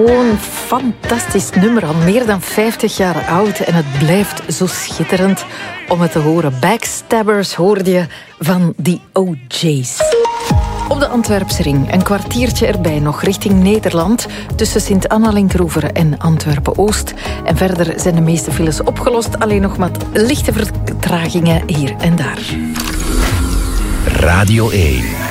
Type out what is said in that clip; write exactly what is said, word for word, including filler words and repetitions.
Een fantastisch nummer, al meer dan vijftig jaar oud. En het blijft zo schitterend om het te horen. Backstabbers hoorde je van The O J's. Op de Antwerpse ring, een kwartiertje erbij nog richting Nederland, tussen Sint-Anna-Linkroeveren en Antwerpen-Oost. En verder zijn de meeste files opgelost, alleen nog wat lichte vertragingen hier en daar. Radio één.